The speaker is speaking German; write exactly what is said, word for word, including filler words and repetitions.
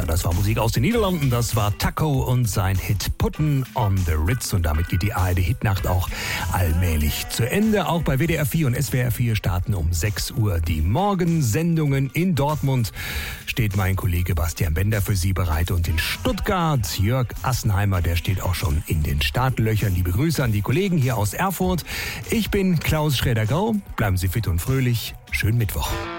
das war Musik aus den Niederlanden. Das war Taco und sein Hit Putten on the Ritz. Und damit geht die A R D-Hitnacht auch allmählich zu Ende. Auch bei W D R vier und S W R vier starten um sechs Uhr die Morgensendungen. In Dortmund steht mein Kollege Bastian Bender für Sie bereit. Und in Stuttgart Jörg Assenheimer, der steht auch schon in den Startlöchern. Liebe Grüße an die Kollegen hier aus Erfurt. Ich bin Klaus Schrader-Grau. Bleiben Sie fit und fröhlich. Schönen Mittwoch.